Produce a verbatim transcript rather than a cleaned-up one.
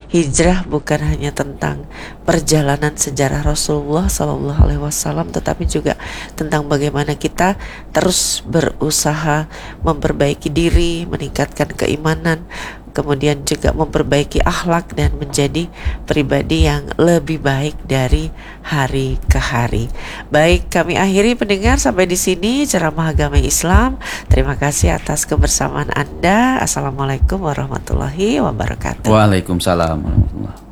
hijrah bukan hanya tentang perjalanan sejarah Rasulullah Shallallahu Alaihi Wasallam, tetapi juga tentang bagaimana kita terus berusaha memperbaiki diri, meningkatkan keimanan, kemudian juga memperbaiki akhlak dan menjadi pribadi yang lebih baik dari hari ke hari. Baik, kami akhiri pendengar sampai di sini ceramah agama Islam. Terima kasih atas kebersamaan Anda. Assalamualaikum warahmatullahi wabarakatuh. Waalaikumsalam warahmatullahi wabarakatuh.